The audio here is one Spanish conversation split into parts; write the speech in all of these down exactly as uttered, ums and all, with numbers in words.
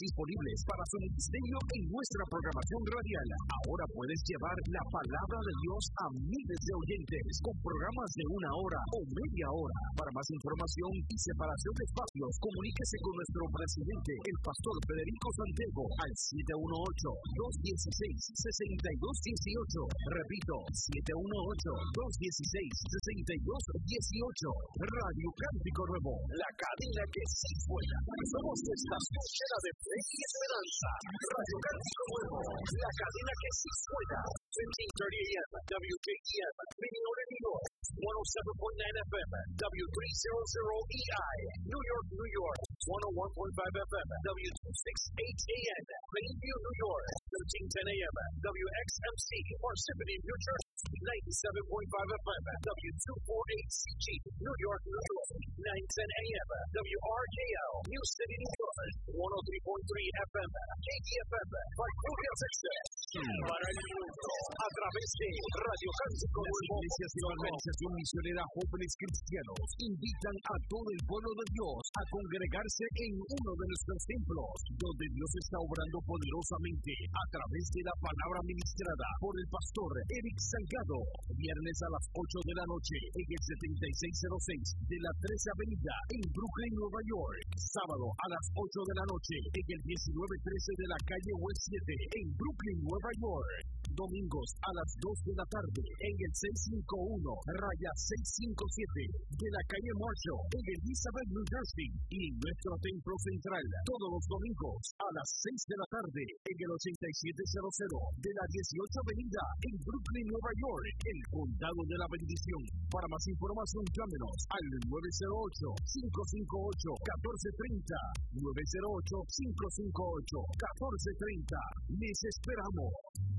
disponibles para su ministerio en nuestra programación radial. Ahora puedes llevar la palabra de Dios a miles de oyentes con programas de una hora o media hora. Para más información y separación de espacios, comuníquese con nuestro presidente, el pastor Federico Santiago, al siete uno ocho, dos uno seis, seis dos uno ocho. Repito, siete uno ocho, dos uno seis, seis dos uno ocho. Radio Cántico Nuevo, la cadena que sí suena. Somos estación llena de fe y esperanza. Radio Cántico Nuevo, la cadena que sí suena. fifteen thirty a m, W K E M, Minneota, New York. one oh seven point nine F M, W three hundred E I, New York, New York. one oh one point five F M, W two sixty-eight A M, Plainview, New York. thirteen ten A M, W X M C, Parsippany, New Jersey. ninety-seven point five F M, W two forty-eight C G, New York, New York. nine ten A M, W R K L, New City, New York. one oh three point three F M, K D F M, Vancouver, Texas. Para el mundo, a través de Radio Cántico Nuevo. Las iglesias de la Organización Misionera Jóvenes Cristianos invitan a todo el pueblo de Dios a congregarse en uno de nuestros templos, donde Dios está obrando poderosamente a través de la palabra ministrada por el pastor Eric Salgado. Viernes a las ocho de la noche en el setenta y seis cero seis de la trece Avenida en Brooklyn, Nueva York. Sábado a las ocho de la noche en el diecinueve trece de la calle West siete en Brooklyn, Nueva York. Domingos a las dos de la tarde en el seiscientos cincuenta y uno raya seiscientos cincuenta y siete de la calle Marshall en Elizabeth, New Jersey. Y en nuestro templo central todos los domingos a las seis de la tarde en el ochenta y siete cero cero de la dieciocho Avenida en Brooklyn, Nueva York, el Condado de la Bendición. Para más información llámenos al nueve cero ocho, cinco cinco ocho, uno cuatro tres cero, nueve cero ocho, cinco cinco ocho, uno cuatro tres cero. Les esperamos.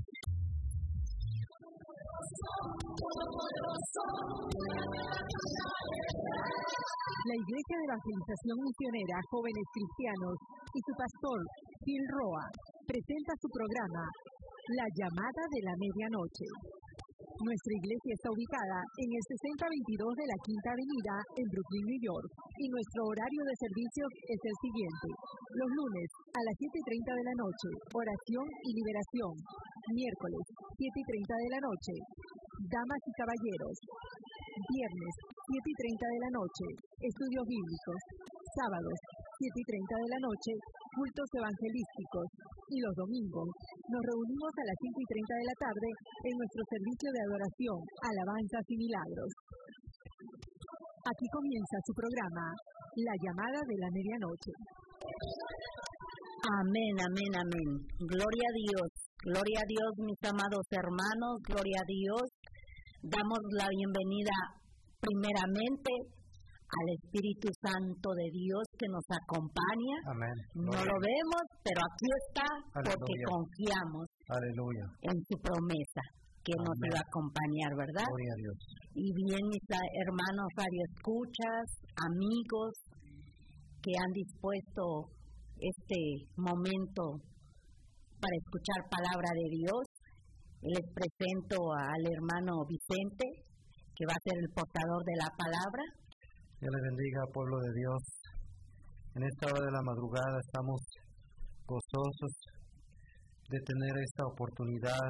La Iglesia de Evangelización Misionera Jóvenes Cristianos y su pastor, Phil Roa, presenta su programa La Llamada de la Medianoche. Nuestra iglesia está ubicada en el sesenta veintidós de la Quinta Avenida en Brooklyn, New York, y nuestro horario de servicios es el siguiente. Los lunes a las siete y treinta de la noche, oración y liberación. Miércoles, siete y treinta de la noche, damas y caballeros. Viernes, siete y treinta de la noche, estudios bíblicos. Sábados, siete y treinta de la noche, cultos evangelísticos. Y los domingos, nos reunimos a las cinco y treinta de la tarde en nuestro servicio de adoración, alabanzas y milagros. Aquí comienza su programa, La Llamada de la Medianoche. Amén, amén, amén. Gloria a Dios, gloria a Dios, mis amados hermanos, gloria a Dios. Damos la bienvenida primeramente al Espíritu Santo de Dios que nos acompaña. Amén. No lo vemos, pero aquí está. Aleluya. Porque confiamos Aleluya. en su promesa que Amén. nos iba a acompañar, ¿verdad? Gloria a Dios. Y bien, mis hermanos radioescuchas, amigos que han dispuesto este momento para escuchar palabra de Dios, les presento al hermano Vicente, que va a ser el portador de la palabra. Dios le bendiga, pueblo de Dios. En esta hora de la madrugada estamos gozosos de tener esta oportunidad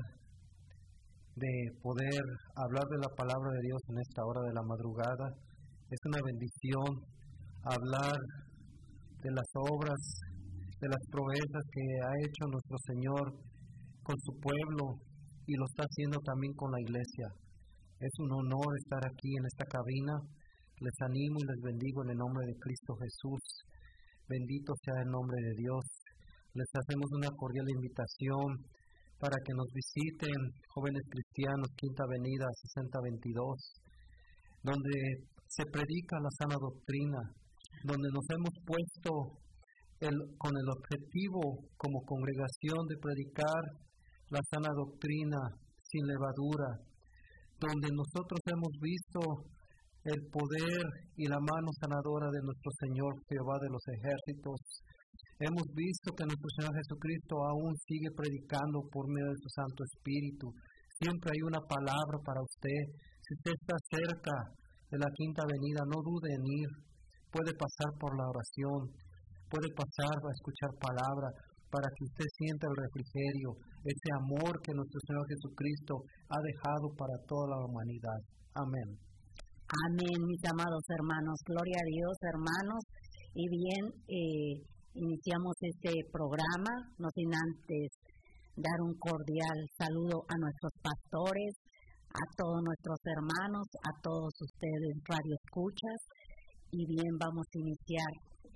de poder hablar de la palabra de Dios en esta hora de la madrugada. Es una bendición hablar de las obras, de las proezas que ha hecho nuestro Señor con su pueblo y lo está haciendo también con la iglesia. Es un honor estar aquí en esta cabina. Les animo y les bendigo en el nombre de Cristo Jesús. Bendito sea el nombre de Dios. Les hacemos una cordial invitación para que nos visiten, Jóvenes Cristianos, Quinta Avenida, sesenta veintidós, donde se predica la sana doctrina, donde nos hemos puesto el, con el objetivo como congregación de predicar la sana doctrina sin levadura, donde nosotros hemos visto el poder y la mano sanadora de nuestro Señor Jehová de los ejércitos. Hemos visto que nuestro Señor Jesucristo aún sigue predicando por medio de su Santo Espíritu. Siempre hay una palabra para usted. Si usted está cerca de la Quinta Avenida, no dude en ir. Puede pasar por la oración. puede pasar a escuchar palabra, para que usted sienta el refrigerio, ese amor que nuestro Señor Jesucristo ha dejado para toda la humanidad. Amén. Amén, mis amados hermanos. Gloria a Dios, hermanos. Y bien, eh, iniciamos este programa, no sin antes dar un cordial saludo a nuestros pastores, a todos nuestros hermanos, a todos ustedes radio escuchas. Y bien, vamos a iniciar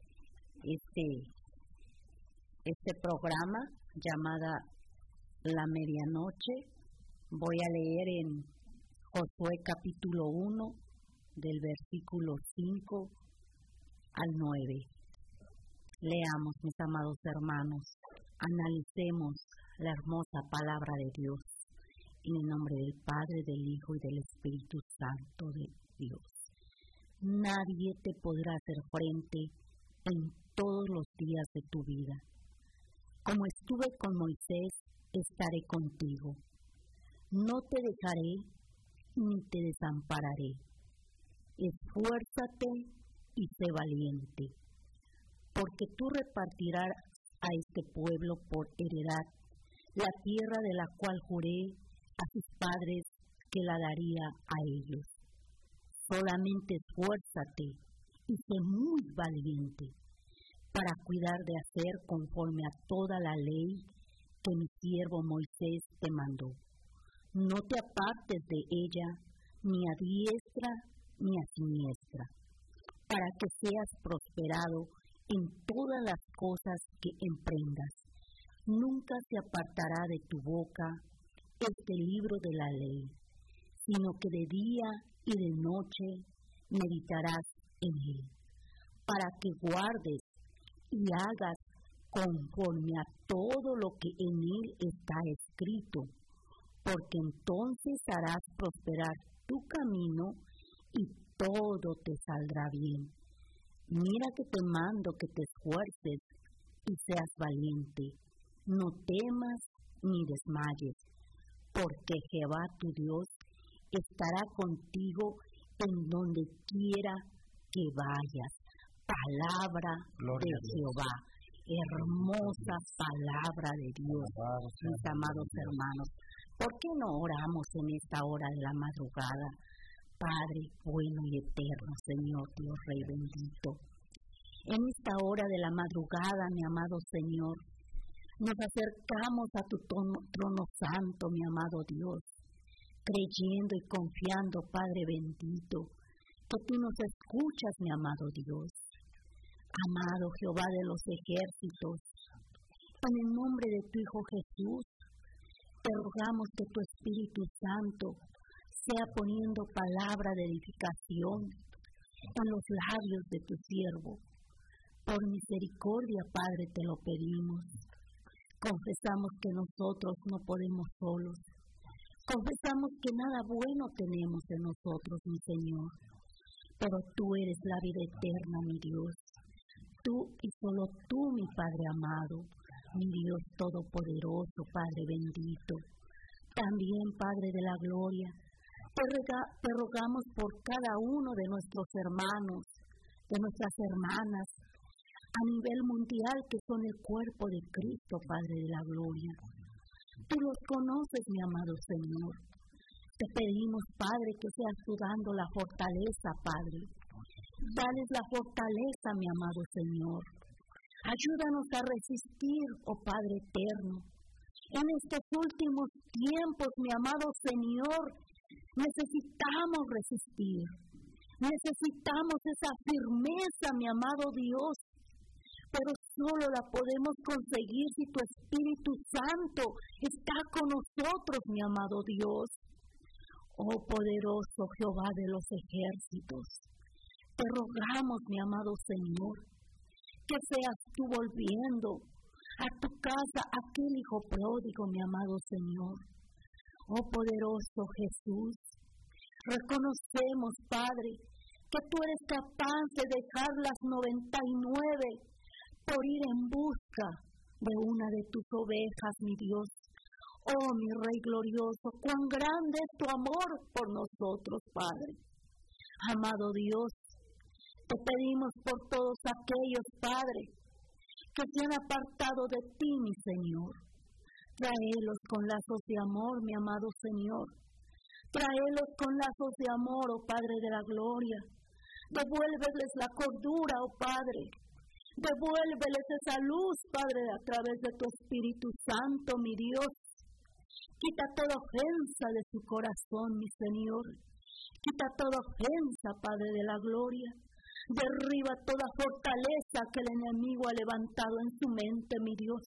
este este programa llamada La Medianoche. Voy a leer en Josué capítulo uno, del versículo cinco al nueve. Leamos, mis amados hermanos, analicemos la hermosa palabra de Dios, en el nombre del Padre, del Hijo y del Espíritu Santo de Dios. Nadie te podrá hacer frente en todos los días de tu vida. Como estuve con Moisés, estaré contigo. No te dejaré ni te desampararé. Esfuérzate y sé valiente, porque tú repartirás a este pueblo por heredad la tierra de la cual juré a sus padres que la daría a ellos. Solamente esfuérzate y sé muy valiente, para cuidar de hacer conforme a toda la ley que mi siervo Moisés te mandó. No te apartes de ella, ni a diestra ni a siniestra, para que seas prosperado en todas las cosas que emprendas. Nunca se apartará de tu boca este libro de la ley, sino que de día y de noche meditarás en él, para que guardes y hagas conforme a todo lo que en él está escrito, porque entonces harás prosperar tu camino y todo te saldrá bien. Mira que te mando que te esfuerces y seas valiente. No temas ni desmayes, porque Jehová tu Dios estará contigo en donde quiera que vayas. Palabra Gloria de Jehová, hermosa palabra de Dios, mis amados hermanos. ¿Por qué no oramos en esta hora de la madrugada? Padre bueno y eterno, Señor Dios Rey bendito, en esta hora de la madrugada, mi amado Señor, nos acercamos a tu trono, trono santo, mi amado Dios, creyendo y confiando, Padre bendito, que tú nos escuchas, mi amado Dios. Amado Jehová de los ejércitos, en el nombre de tu Hijo Jesús, te rogamos que tu Espíritu Santo sea poniendo palabra de edificación en los labios de tu siervo. Por misericordia, Padre, te lo pedimos. Confesamos que nosotros no podemos solos. Confesamos que nada bueno tenemos en nosotros, mi Señor. Pero tú eres la vida eterna, mi Dios. Tú y solo tú, mi Padre amado, mi Dios todopoderoso, Padre bendito. También, Padre de la gloria, te, rega- te rogamos por cada uno de nuestros hermanos, de nuestras hermanas, a nivel mundial, que son el cuerpo de Cristo, Padre de la gloria. Tú los conoces, mi amado Señor. Te pedimos, Padre, que seas tú dando la fortaleza, Padre. Dales la fortaleza, mi amado Señor. Ayúdanos a resistir, oh Padre eterno. En estos últimos tiempos, mi amado Señor, necesitamos resistir. Necesitamos esa firmeza, mi amado Dios. Pero solo la podemos conseguir si tu Espíritu Santo está con nosotros, mi amado Dios. Oh poderoso Jehová de los ejércitos, te rogamos, mi amado Señor, que seas tú volviendo a tu casa aquel hijo pródigo, mi amado Señor. Oh poderoso Jesús, reconocemos, Padre, que tú eres capaz de dejar las noventa y nueve por ir en busca de una de tus ovejas, mi Dios. Oh, mi Rey glorioso, cuán grande es tu amor por nosotros, Padre. Amado Dios, te pedimos por todos aquellos, Padre, que se han apartado de ti, mi Señor. Tráelos con lazos de amor, mi amado Señor. Tráelos con lazos de amor, oh Padre de la gloria. Devuélveles la cordura, oh Padre. Devuélveles esa luz, Padre, a través de tu Espíritu Santo, mi Dios. Quita toda ofensa de su corazón, mi Señor. Quita toda ofensa, Padre de la gloria. Derriba toda fortaleza que el enemigo ha levantado en su mente, mi Dios.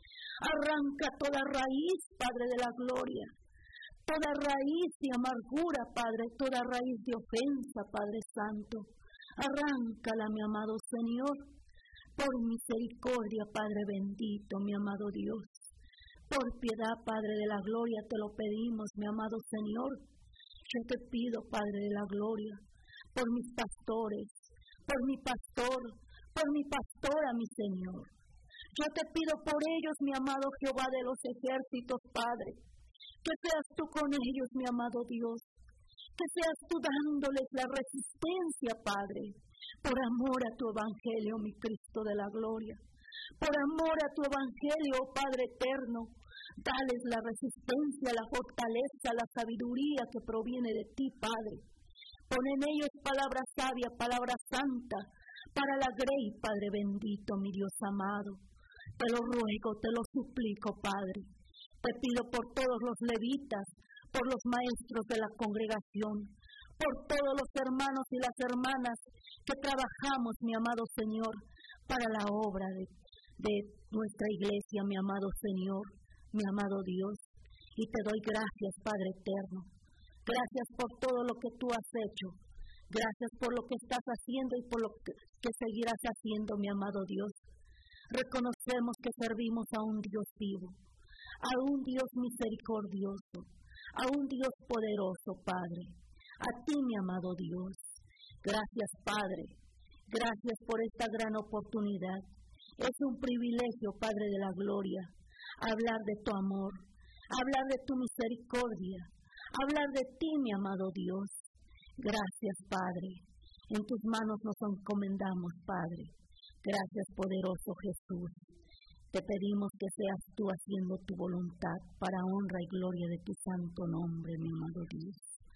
Arranca toda raíz, Padre de la gloria. Toda raíz de amargura, Padre. Toda raíz de ofensa, Padre Santo. Arráncala, mi amado Señor. Por misericordia, Padre bendito, mi amado Dios. Por piedad, Padre de la gloria, te lo pedimos, mi amado Señor. Yo te pido, Padre de la gloria, por mis pastores, por mi pastor, por mi pastora, mi Señor. Yo te pido por ellos, mi amado Jehová de los ejércitos, Padre, que seas tú con ellos, mi amado Dios, que seas tú dándoles la resistencia, Padre, por amor a tu evangelio, mi Cristo de la gloria, por amor a tu evangelio, oh Padre eterno. Dales la resistencia, la fortaleza, la sabiduría que proviene de ti, Padre. Pon en ellos palabra sabia, palabra santa, para la grey, Padre bendito, mi Dios amado. Te lo ruego, te lo suplico, Padre. Te pido por todos los levitas, por los maestros de la congregación, por todos los hermanos y las hermanas que trabajamos, mi amado Señor, para la obra de, de nuestra iglesia, mi amado Señor. Mi amado Dios, y te doy gracias, Padre eterno. Gracias por todo lo que tú has hecho. Gracias por lo que estás haciendo y por lo que, que seguirás haciendo, mi amado Dios. Reconocemos que servimos a un Dios vivo, a un Dios misericordioso, a un Dios poderoso, Padre. A ti, mi amado Dios. Gracias, Padre. Gracias por esta gran oportunidad. Es un privilegio, Padre de la gloria, hablar de tu amor, hablar de tu misericordia, hablar de ti, mi amado Dios. Gracias, Padre. En tus manos nos encomendamos, Padre. Gracias, poderoso Jesús. Te pedimos que seas tú haciendo tu voluntad para honra y gloria de tu santo nombre, mi amado Dios.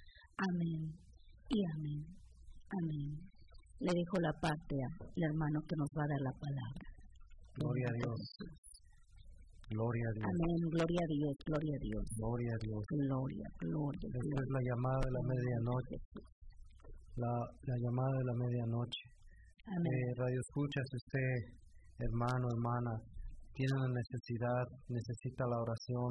Amén y amén. Amén. Le dejo la parte al hermano que nos va a dar la palabra. Gloria a Dios. Gloria a Dios. Amén, gloria a Dios, gloria a Dios. Gloria a Dios. Gloria, gloria. Esta es la llamada de la medianoche. La, la llamada de la medianoche. Amén. Eh, Radio Escuchas, usted, hermano, hermana, tiene una necesidad, necesita la oración.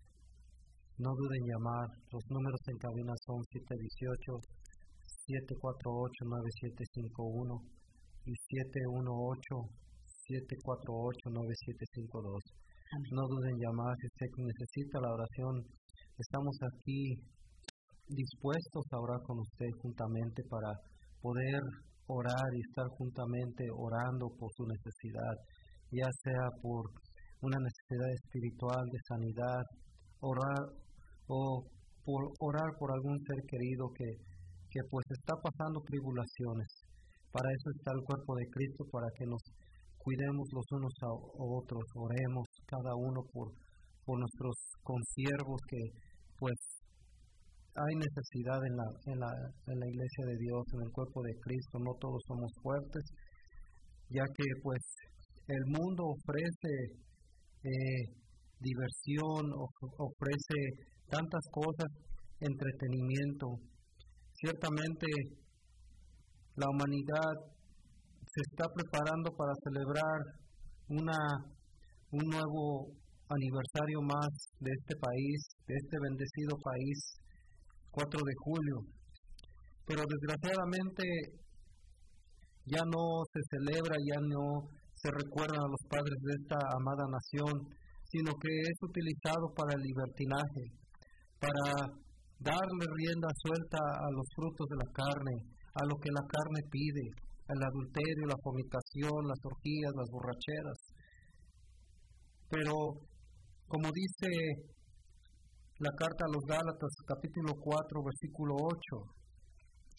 No duden en llamar. Los números en cabina son siete uno ocho, siete cuatro ocho, nueve siete cinco uno y siete uno ocho, siete cuatro ocho, nueve siete cinco dos. Amén. No duden en llamar si usted necesita la oración. Estamos aquí dispuestos a orar con usted juntamente para poder orar y estar juntamente orando por su necesidad, ya sea por una necesidad espiritual de sanidad, orar o por orar por algún ser querido que, que pues está pasando tribulaciones. Para eso está el cuerpo de Cristo, para que nos cuidemos los unos a otros, oremos cada uno por, por nuestros consiervos que pues hay necesidad en la, en la en la iglesia de Dios, en el cuerpo de Cristo. No todos somos fuertes, ya que pues el mundo ofrece eh, diversión, of, ofrece tantas cosas, entretenimiento. Ciertamente la humanidad se está preparando para celebrar una un nuevo aniversario más de este país, de este bendecido país, cuatro de julio, pero desgraciadamente ya no se celebra, ya no se recuerdan a los padres de esta amada nación, sino que es utilizado para el libertinaje, para darle rienda suelta a los frutos de la carne, a lo que la carne pide, el adulterio, la fornicación, las orgías, las borracheras. Pero, como dice la carta a los Gálatas, capítulo cuatro, versículo ocho,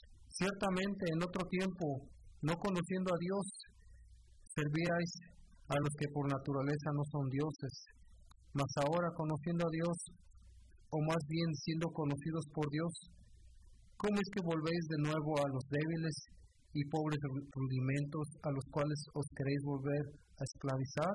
ciertamente en otro tiempo, no conociendo a Dios, servíais a los que por naturaleza no son dioses, mas ahora conociendo a Dios, o más bien siendo conocidos por Dios, ¿cómo es que volvéis de nuevo a los débiles y pobres rudimentos a los cuales os queréis volver a esclavizar?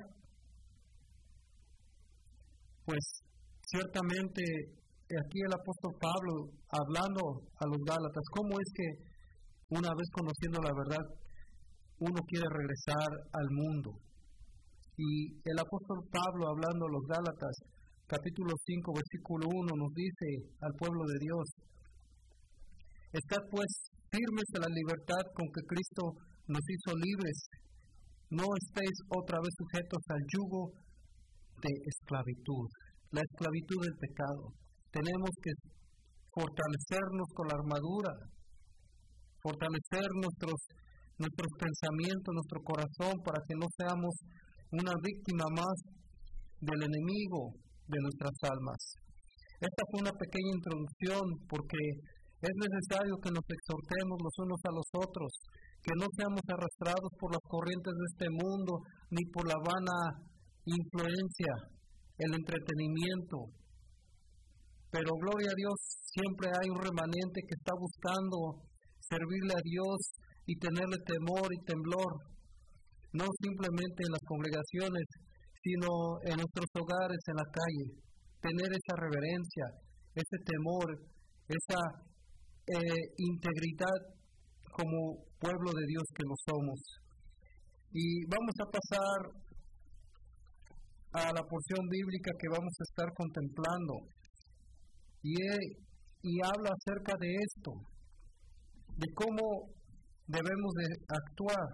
Pues ciertamente aquí el apóstol Pablo, hablando a los Gálatas, ¿cómo es que una vez conociendo la verdad, uno quiere regresar al mundo? Y el apóstol Pablo, hablando a los Gálatas, capítulo cinco, versículo uno, nos dice al pueblo de Dios: estad pues firmes en la libertad con que Cristo nos hizo libres, no estéis otra vez sujetos al yugo de esclavitud, la esclavitud del pecado. Tenemos que fortalecernos con la armadura, fortalecer nuestros, nuestros pensamientos, nuestro corazón, para que no seamos una víctima más del enemigo de nuestras almas. Esta fue una pequeña introducción, porque es necesario que nos exhortemos los unos a los otros, que no seamos arrastrados por las corrientes de este mundo, ni por la vana influencia, el entretenimiento. Pero gloria a Dios, siempre hay un remanente que está buscando servirle a Dios y tenerle temor y temblor, no simplemente en las congregaciones, sino en nuestros hogares, en la calle. Tener esa reverencia, ese temor, esa eh, integridad como pueblo de Dios que lo somos. Y vamos a pasar a la porción bíblica que vamos a estar contemplando. Y, y habla acerca de esto, de cómo debemos de actuar.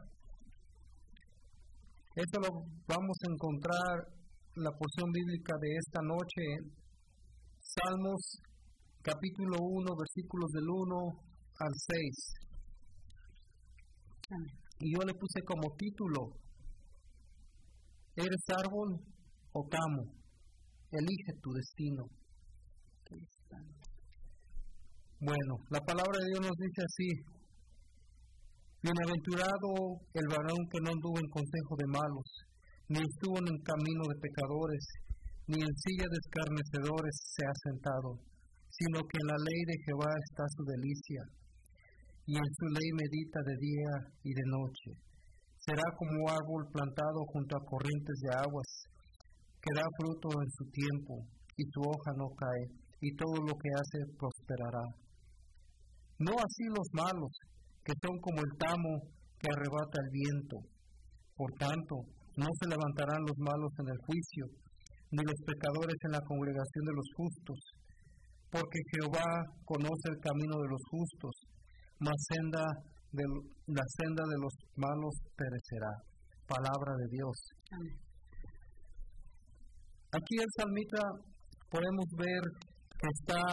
Esto lo vamos a encontrar en la porción bíblica de esta noche, Salmos capítulo uno, versículos del uno al seis. Y yo le puse como título: ¿eres árbol o tamo? Elige tu destino. Bueno, la palabra de Dios nos dice así: bienaventurado el varón que no anduvo en consejo de malos, ni estuvo en camino de pecadores, ni en silla de escarnecedores se ha sentado, sino que en la ley de Jehová está su delicia, y en su ley medita de día y de noche. Será como árbol plantado junto a corrientes de aguas, que da fruto en su tiempo, y su hoja no cae, y todo lo que hace prosperará. No así los malos, que son como el tamo que arrebata el viento. Por tanto, no se levantarán los malos en el juicio, ni los pecadores en la congregación de los justos, porque Jehová conoce el camino de los justos, mas senda de, la senda de los malos perecerá. Palabra de Dios. Amén. Aquí el salmista podemos ver que está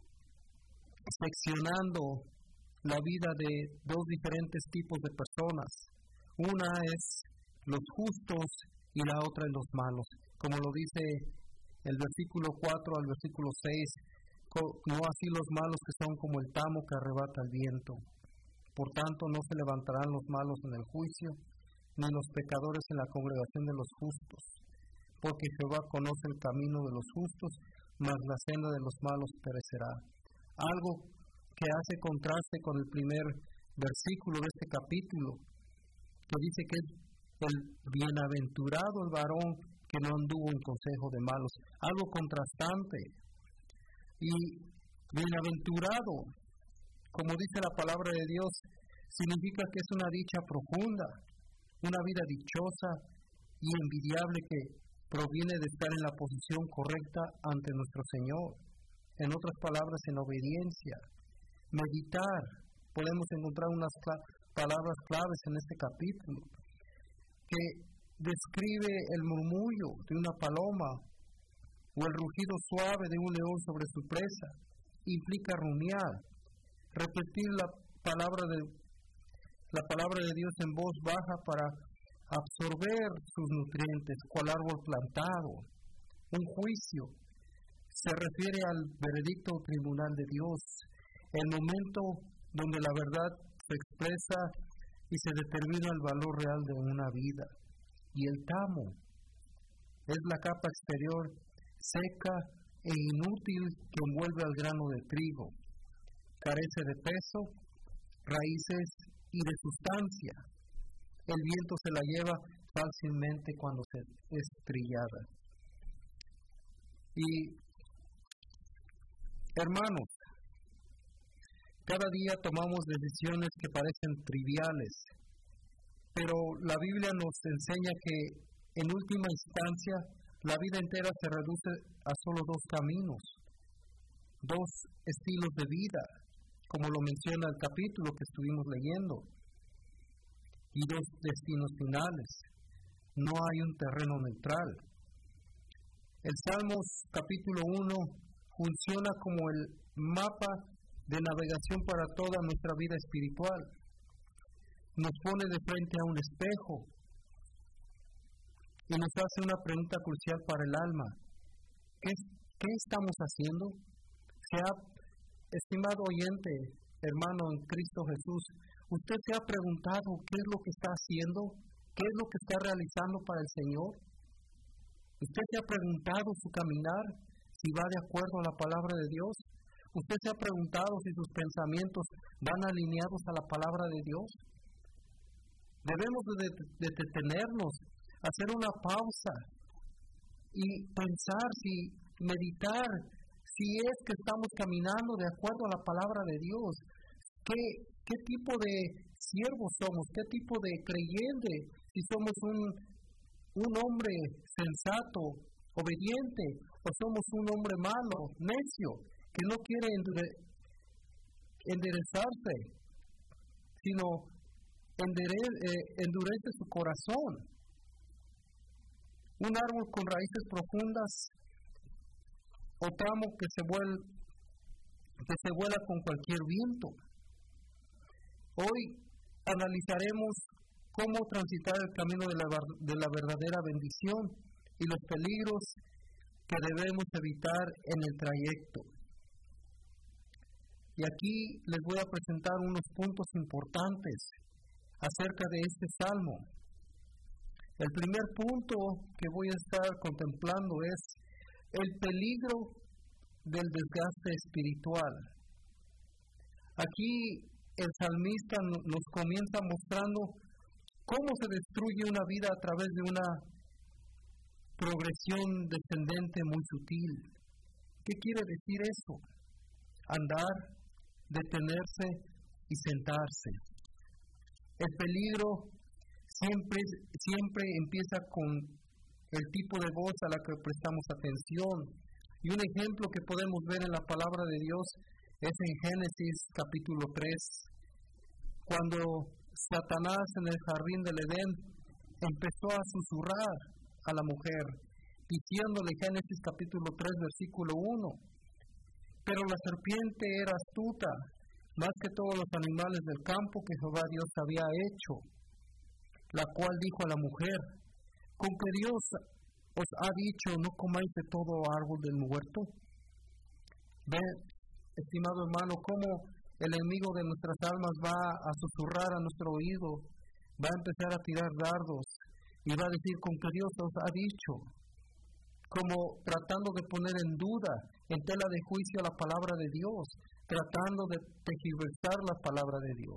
seccionando la vida de dos diferentes tipos de personas. Una es los justos y la otra es los malos. Como lo dice el versículo cuatro al versículo seis, no así los malos que son como el tamo que arrebata el viento. Por tanto, no se levantarán los malos en el juicio, ni los pecadores en la congregación de los justos. Porque Jehová conoce el camino de los justos, mas la senda de los malos perecerá. Algo que hace contraste con el primer versículo de este capítulo, que dice que es el bienaventurado el varón que no anduvo en consejo de malos. Algo contrastante. Y bienaventurado, como dice la palabra de Dios, significa que es una dicha profunda, una vida dichosa y envidiable que proviene de estar en la posición correcta ante nuestro Señor. En otras palabras, en obediencia. Meditar. Podemos encontrar unas cl- palabras claves en este capítulo que describe el murmullo de una paloma o el rugido suave de un león sobre su presa. Implica rumiar, repetir la palabra de la palabra de Dios en voz baja para absorber sus nutrientes, cual árbol plantado. Un juicio se refiere al veredicto o tribunal de Dios, el momento donde la verdad se expresa y se determina el valor real de una vida. y el tamo. Es la capa exterior seca e inútil que envuelve al grano de trigo. Carece de peso, raíces y de sustancia. El viento se la lleva fácilmente cuando se es trillada. Y, hermanos, cada día tomamos decisiones que parecen triviales, pero la Biblia nos enseña que en última instancia la vida entera se reduce a solo dos caminos, dos estilos de vida, como lo menciona el capítulo que estuvimos leyendo, y dos destinos finales. No hay un terreno neutral. El Salmos capítulo uno funciona como el mapa de navegación para toda nuestra vida espiritual. Nos pone de frente a un espejo y nos hace una pregunta crucial para el alma. ¿Qué, qué estamos haciendo? Se ha, estimado oyente, hermano en Cristo Jesús, ¿usted se ha preguntado qué es lo que está haciendo? ¿Qué es lo que está realizando para el Señor? ¿Usted se ha preguntado su caminar, si va de acuerdo a la palabra de Dios? ¿Usted se ha preguntado si sus pensamientos van alineados a la palabra de Dios? Debemos de, de detenernos, hacer una pausa y pensar, si meditar, si es que estamos caminando de acuerdo a la palabra de Dios. ¿Qué, qué tipo de siervos somos? ¿Qué tipo de creyente? Si somos un, un hombre sensato, obediente, o somos un hombre malo, necio, que no quiere endure- enderezarse, sino endere- eh, endurece su corazón. Un árbol con raíces profundas o tamo que se vuel- que se vuela con cualquier viento. Hoy analizaremos cómo transitar el camino de la, de la verdadera bendición y los peligros que debemos evitar en el trayecto. Y aquí les voy a presentar unos puntos importantes acerca de este salmo. El primer punto que voy a estar contemplando es el peligro del desgaste espiritual. Aquí el salmista nos comienza mostrando cómo se destruye una vida a través de una progresión descendente muy sutil. ¿Qué quiere decir eso? Andar, detenerse y sentarse. El peligro siempre, siempre empieza con el tipo de voz a la que prestamos atención. Y un ejemplo que podemos ver en la palabra de Dios es en Génesis capítulo tres, cuando Satanás en el jardín del Edén empezó a susurrar a la mujer, diciéndole, Génesis capítulo tres, versículo uno, pero la serpiente era astuta, más que todos los animales del campo que Jehová Dios había hecho, la cual dijo a la mujer, con que Dios os ha dicho, no comáis de todo árbol del huerto. Ve, estimado hermano, cómo el enemigo de nuestras almas va a susurrar a nuestro oído, va a empezar a tirar dardos y va a decir, con que Dios os ha dicho, como tratando de poner en duda, en tela de juicio la palabra de Dios, tratando de tergiversar la palabra de Dios.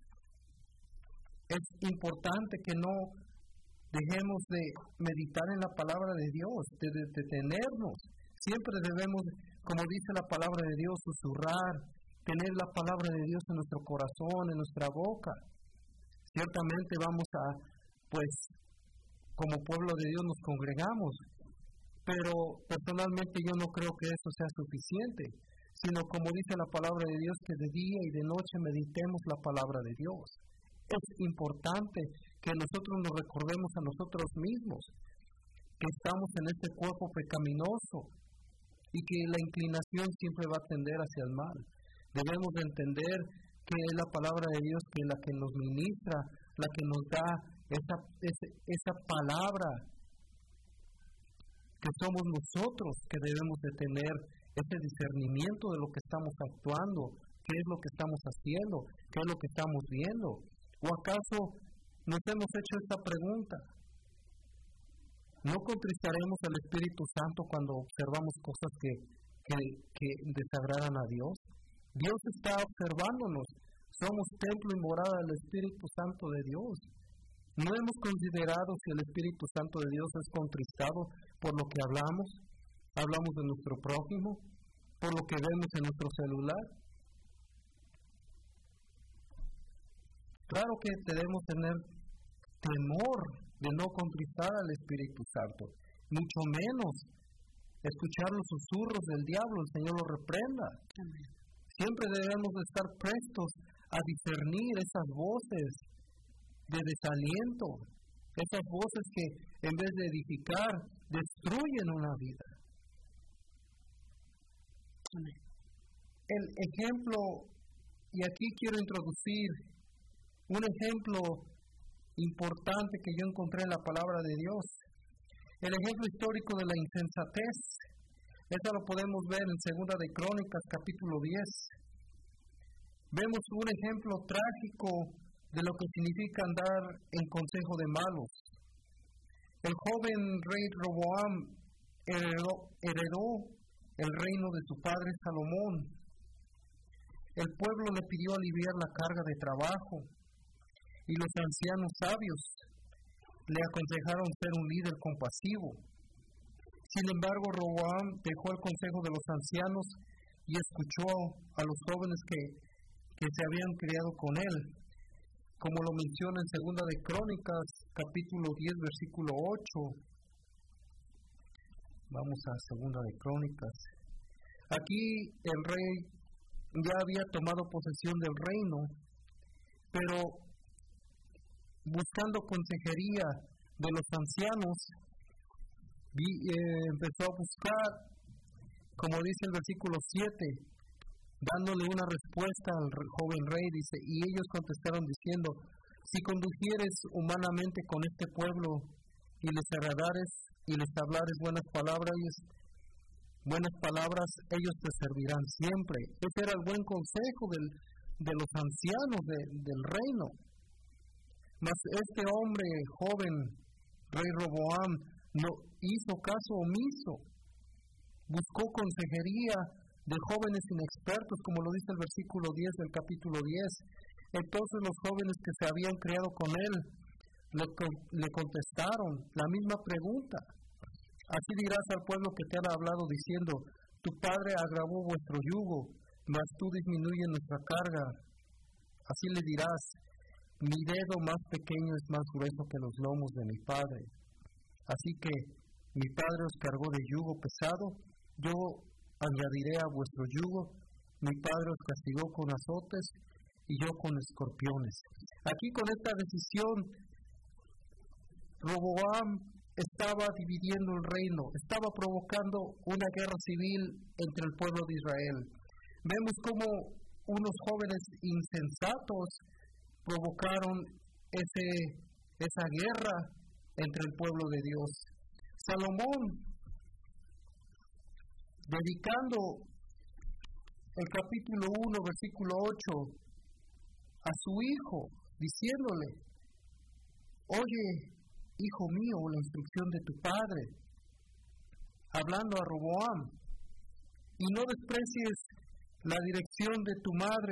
Es importante que no dejemos de meditar en la palabra de Dios, de detenernos. Siempre debemos, como dice la palabra de Dios, susurrar, tener la palabra de Dios en nuestro corazón, en nuestra boca. Ciertamente vamos a, pues, como pueblo de Dios nos congregamos, pero personalmente yo no creo que eso sea suficiente, sino como dice la palabra de Dios, que de día y de noche meditemos la palabra de Dios. Es importante que nosotros nos recordemos a nosotros mismos que estamos en este cuerpo pecaminoso y que la inclinación siempre va a tender hacia el mal. Debemos de entender que es la palabra de Dios que es la que nos ministra, la que nos da esa, esa, esa palabra, que somos nosotros que debemos de tener ese discernimiento de lo que estamos actuando, qué es lo que estamos haciendo, qué es lo que estamos viendo. ¿O acaso nos hemos hecho esta pregunta? No contristaremos al Espíritu Santo cuando observamos cosas que, que, que desagradan a Dios. Dios está observándonos. Somos templo y morada del Espíritu Santo de Dios. No hemos considerado si el Espíritu Santo de Dios es contristado por lo que hablamos, hablamos de nuestro prójimo, por lo que vemos en nuestro celular. Claro que debemos tener temor de no contristar al Espíritu Santo, mucho menos escuchar los susurros del diablo, el Señor lo reprenda. Amén. Siempre debemos de estar prestos a discernir esas voces de desaliento, esas voces que en vez de edificar, destruyen una vida. Amén. El ejemplo, y aquí quiero introducir un ejemplo importante que yo encontré en la palabra de Dios, el ejemplo histórico de la insensatez. Eso lo podemos ver en Segunda de Crónicas, capítulo diez. Vemos un ejemplo trágico de lo que significa andar en consejo de malos. El joven rey Roboam heredó, heredó el reino de su padre Salomón. El pueblo le pidió aliviar la carga de trabajo y los ancianos sabios le aconsejaron ser un líder compasivo. Sin embargo, Roboam dejó el consejo de los ancianos y escuchó a los jóvenes que, que se habían criado con él, como lo menciona en Segunda de Crónicas, capítulo diez, versículo ocho. Vamos a Segunda de Crónicas. Aquí el rey ya había tomado posesión del reino, pero buscando consejería de los ancianos, vi, eh, empezó a buscar, como dice el versículo siete, dándole una respuesta al joven rey, dice, y ellos contestaron diciendo, si condujieres humanamente con este pueblo y les agradares y les hablares buenas palabras, buenas palabras, ellos te servirán siempre. Ese era el buen consejo del, de los ancianos de, del reino. Mas este hombre joven, rey Roboam, no hizo caso omiso, buscó consejería de jóvenes inexpertos, como lo dice el versículo diez del capítulo diez. Entonces los jóvenes que se habían criado con él le, le contestaron la misma pregunta. Así dirás al pueblo que te ha hablado diciendo, tu padre agravó vuestro yugo, mas tú disminuyes nuestra carga. Así le dirás, mi dedo más pequeño es más grueso que los lomos de mi padre. Así que mi padre os cargó de yugo pesado, yo añadiré a vuestro yugo, mi padre os castigó con azotes y yo con escorpiones. Aquí con esta decisión, Roboam estaba dividiendo el reino, estaba provocando una guerra civil entre el pueblo de Israel. Vemos cómo unos jóvenes insensatos provocaron ese, esa guerra entre el pueblo de Dios. Salomón, dedicando el capítulo uno, versículo ocho, a su hijo, diciéndole, oye, hijo mío, la instrucción de tu padre, hablando a Roboam, y no desprecies la dirección de tu madre,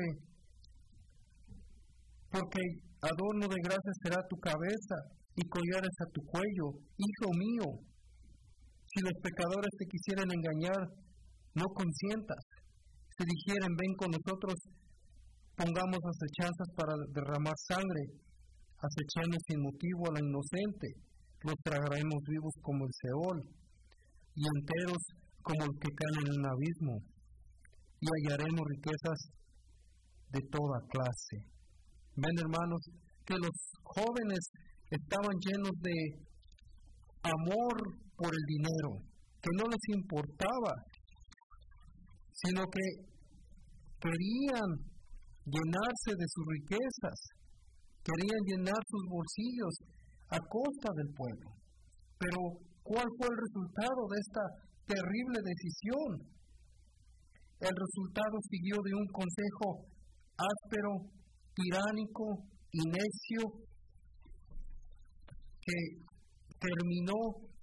porque adorno de gracia será tu cabeza y collares a tu cuello, hijo mío. Si los pecadores te quisieren engañar, no consientas. Si dijeren, ven con nosotros, pongamos acechanzas para derramar sangre, acechando sin motivo a la inocente, los tragaremos vivos como el Seol, y enteros como el que caen en un abismo, y hallaremos riquezas de toda clase. Ven, hermanos, que los jóvenes estaban llenos de amor por el dinero, que no les importaba, sino que querían llenarse de sus riquezas, querían llenar sus bolsillos a costa del pueblo. Pero, ¿cuál fue el resultado de esta terrible decisión? El resultado siguió de un consejo áspero, tiránico y necio que terminó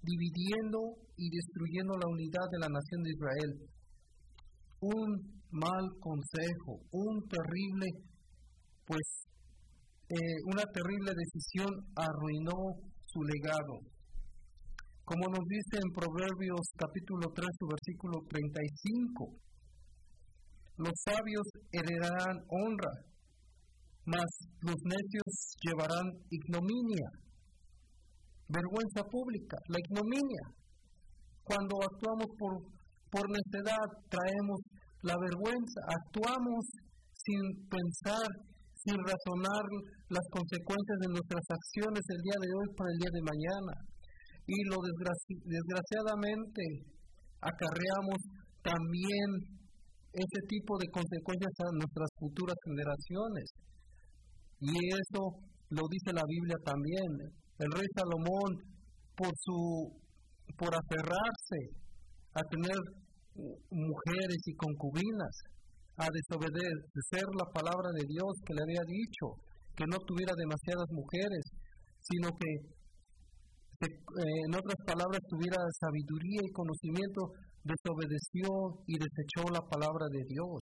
dividiendo y destruyendo la unidad de la nación de Israel. Un mal consejo, un terrible, pues, eh, una terrible decisión arruinó su legado. Como nos dice en Proverbios capítulo tres, su versículo treinta y cinco, los sabios heredarán honra, mas los necios llevarán ignominia, vergüenza pública, la ignominia. Cuando actuamos por, por necedad, traemos la vergüenza, actuamos sin pensar, sin razonar las consecuencias de nuestras acciones el día de hoy para el día de mañana. Y lo desgraci- desgraciadamente acarreamos también ese tipo de consecuencias a nuestras futuras generaciones. Y eso lo dice la Biblia también. El rey Salomón, por su por aferrarse a tener mujeres y concubinas, a desobedecer la palabra de Dios que le había dicho, que no tuviera demasiadas mujeres, sino que se, eh, en otras palabras tuviera sabiduría y conocimiento, desobedeció y desechó la palabra de Dios.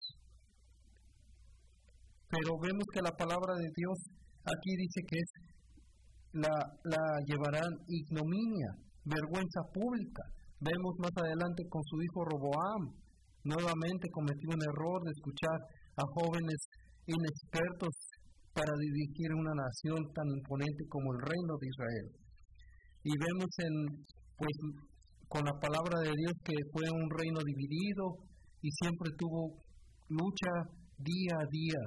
Pero vemos que la palabra de Dios aquí dice que es la, la llevarán ignominia, vergüenza pública. Vemos más adelante con su hijo Roboam, nuevamente cometió un error de escuchar a jóvenes inexpertos para dirigir una nación tan imponente como el reino de Israel. Y vemos en, pues, con la palabra de Dios que fue un reino dividido y siempre tuvo lucha día a día.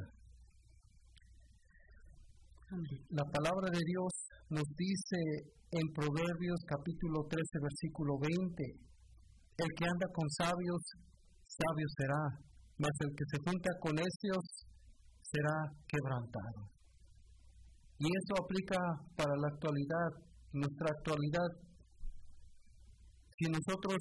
La palabra de Dios nos dice en Proverbios capítulo trece, versículo veinte, el que anda con sabios, sabio será, mas el que se junta con necios será quebrantado. Y eso aplica para la actualidad, nuestra actualidad. Si nosotros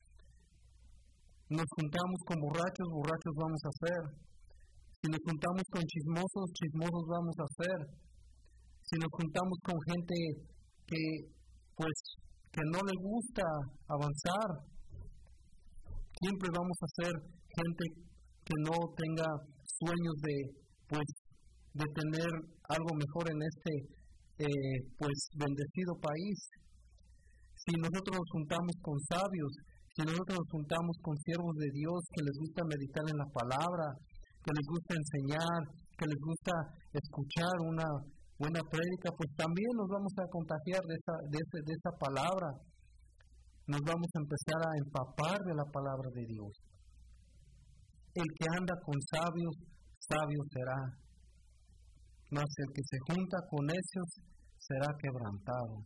nos juntamos con borrachos, borrachos vamos a ser. Si nos juntamos con chismosos, chismosos vamos a ser. Si nos juntamos con gente que, pues, que no le gusta avanzar, siempre vamos a ser gente que no tenga sueños de, pues, de tener algo mejor en este, eh, pues, bendecido país. Si nosotros nos juntamos con sabios, si nosotros nos juntamos con siervos de Dios que les gusta meditar en la palabra, que les gusta enseñar, que les gusta escuchar una buena prédica, pues también nos vamos a contagiar de esa, de, ese, de esa palabra. Nos vamos a empezar a empapar de la palabra de Dios. El que anda con sabios, sabio será. Mas el que se junta con necios será quebrantado.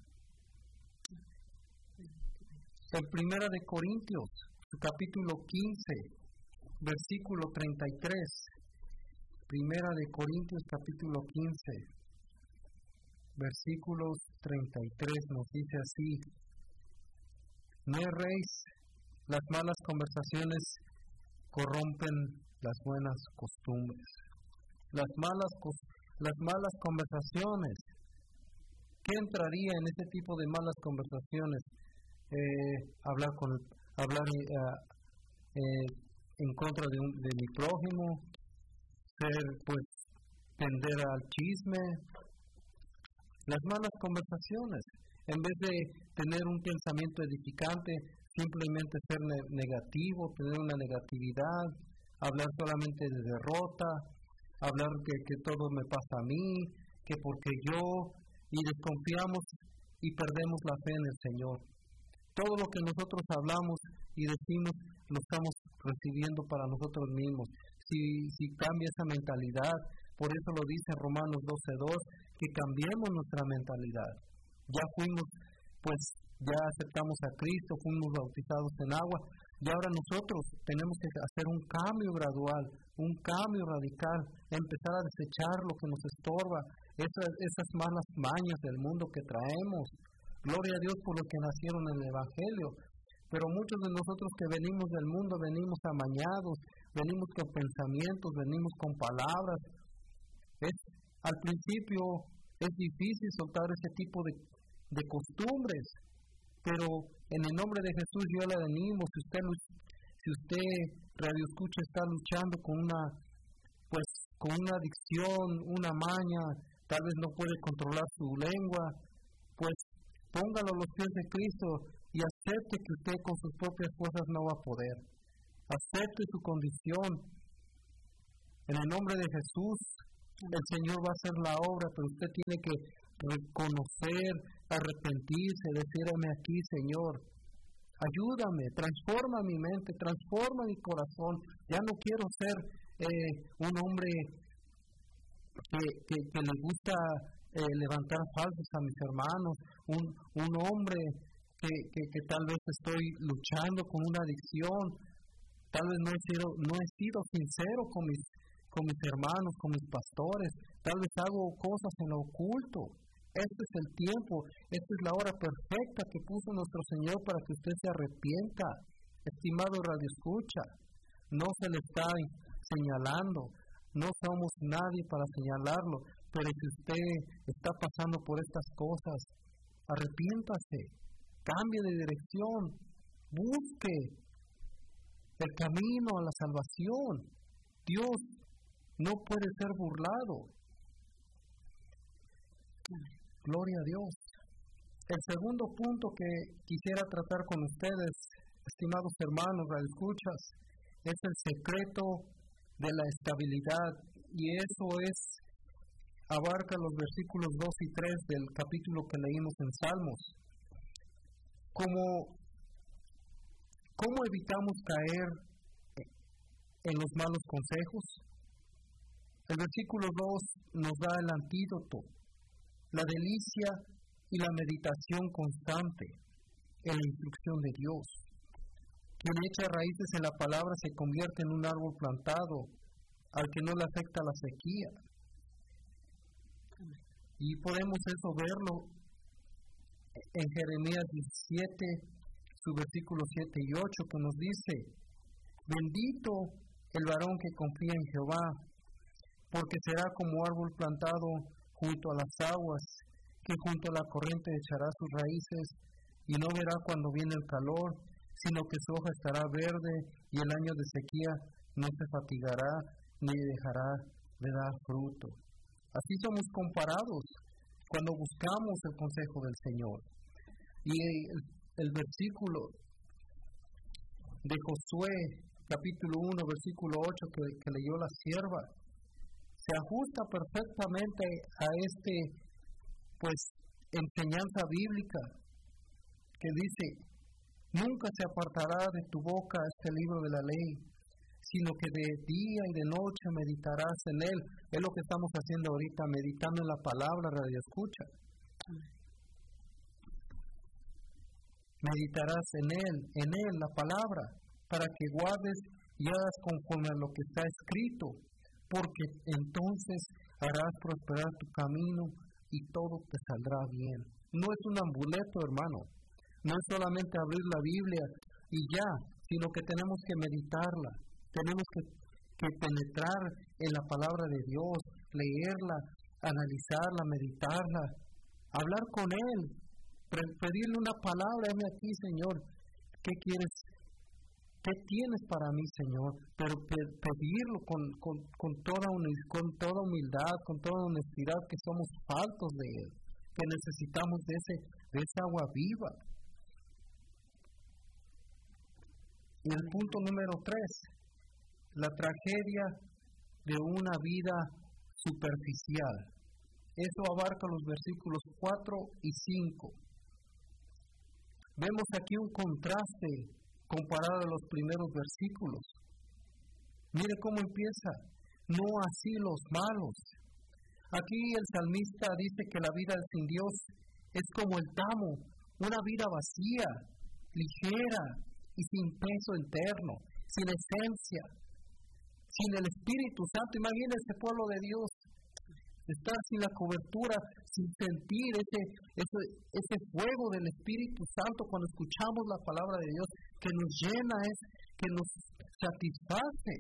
En Primera de Corintios, capítulo quince, versículo treinta y tres. Primera de Corintios, capítulo quince, versículos treinta y tres, nos dice así: no erréis, las malas conversaciones corrompen las buenas costumbres. Las malas, las malas conversaciones, ¿qué entraría en ese tipo de malas conversaciones? Eh, hablar con, hablar eh, eh, en contra de, un, de mi prójimo, ser, pues, tender al chisme. Las malas conversaciones, en vez de tener un pensamiento edificante, simplemente ser ne- negativo, tener una negatividad, hablar solamente de derrota, hablar que, que todo me pasa a mí, que porque yo, y desconfiamos y perdemos la fe en el Señor. Todo lo que nosotros hablamos y decimos lo estamos recibiendo para nosotros mismos. Si, si cambia esa mentalidad, por eso lo dice Romanos doce dos, que cambiemos nuestra mentalidad. Ya fuimos, pues ya aceptamos a Cristo, fuimos bautizados en agua, y ahora nosotros tenemos que hacer un cambio gradual, un cambio radical, empezar a desechar lo que nos estorba, esas, esas malas mañas del mundo que traemos. Gloria a Dios por los que nacieron en el Evangelio, pero muchos de nosotros que venimos del mundo venimos amañados, venimos con pensamientos, venimos con palabras. Es, al principio es difícil soltar ese tipo de, de costumbres, pero en el nombre de Jesús yo le animo. Si usted, si usted Radio Escucha, está luchando con una, pues, con una adicción, una maña, tal vez no puede controlar su lengua, pues póngalo a los pies de Cristo y acepte que usted con sus propias fuerzas no va a poder. Acepte su condición. En el nombre de Jesús, el Señor va a hacer la obra, pero usted tiene que reconocer, arrepentirse, decirme aquí, Señor, ayúdame, transforma mi mente, transforma mi corazón. Ya no quiero ser eh, un hombre que, que, que le gusta eh, levantar falsos a mis hermanos, un, un hombre que, que, que tal vez estoy luchando con una adicción, tal vez no he sido, no he sido sincero con mis, con mis hermanos, con mis pastores, tal vez hago cosas en lo oculto. Este es el tiempo, esta es la hora perfecta que puso nuestro Señor para que usted se arrepienta. Estimado Radio Escucha, no se le está señalando, no somos nadie para señalarlo, pero si usted está pasando por estas cosas, arrepiéntase, cambie de dirección, busque el camino a la salvación. Dios no puede ser burlado. Gloria a Dios. El segundo punto que quisiera tratar con ustedes, estimados hermanos, radioescuchas, es el secreto de la estabilidad, y eso es, abarca los versículos dos y tres del capítulo que leímos en Salmos. Como, ¿Cómo evitamos caer en los malos consejos? El versículo dos nos da el antídoto: la delicia y la meditación constante en la instrucción de Dios. Quien echa raíces en la palabra se convierte en un árbol plantado al que no le afecta la sequía. Y podemos eso verlo en Jeremías diecisiete, su versículos siete y ocho, que nos dice: bendito el varón que confía en Jehová, porque será como árbol plantado junto a las aguas, que junto a la corriente echará sus raíces, y no verá cuando viene el calor, sino que su hoja estará verde, y el año de sequía no se fatigará, ni dejará de dar fruto. Así somos comparados cuando buscamos el consejo del Señor. Y el, el versículo de Josué, capítulo uno, versículo ocho, que, que leyó la sierva, se ajusta perfectamente a este, pues, enseñanza bíblica que dice: nunca se apartará de tu boca este libro de la ley, sino que de día y de noche meditarás en él. Es lo que estamos haciendo ahorita, meditando en la palabra, Radio Escucha. Meditarás en él, en él, la palabra, para que guardes y hagas conforme a lo que está escrito, porque entonces harás prosperar tu camino y todo te saldrá bien. No es un amuleto, hermano. No es solamente abrir la Biblia y ya, sino que tenemos que meditarla. Tenemos que, que penetrar en la palabra de Dios, leerla, analizarla, meditarla, hablar con Él, pedirle una palabra. Dame aquí, Señor, ¿qué quieres? ¿Qué tienes para mí, Señor? Pero pe- pedirlo con, con, con, toda humildad, con toda humildad, con toda honestidad, que somos faltos de Él, que necesitamos de, ese, de esa agua viva. Y el punto número tres, la tragedia de una vida superficial. Eso abarca los versículos cuatro y cinco. Vemos aquí un contraste comparado a los primeros versículos. Mire cómo empieza: no así los malos. Aquí el salmista dice que la vida sin Dios es como el tamo, una vida vacía, ligera y sin peso interno, sin esencia, sin el Espíritu Santo. Imagínense, pueblo de Dios, estar sin la cobertura, sin sentir ese, ese, ese fuego del Espíritu Santo cuando escuchamos la palabra de Dios, que nos llena, es que nos satisface.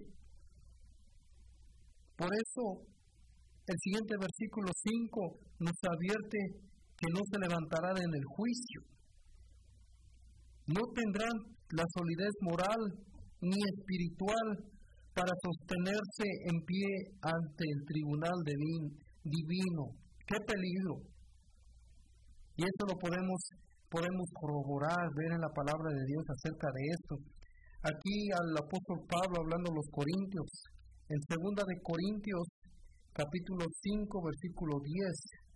Por eso el siguiente versículo cinco nos advierte que no se levantará en el juicio. no tendrán la solidez moral ni espiritual para sostenerse en pie ante el tribunal divino. ¡Qué peligro! Y eso lo podemos, podemos corroborar, ver en la palabra de Dios acerca de esto. Aquí al apóstol Pablo hablando a los Corintios, en segunda de Corintios, capítulo cinco, versículo diez,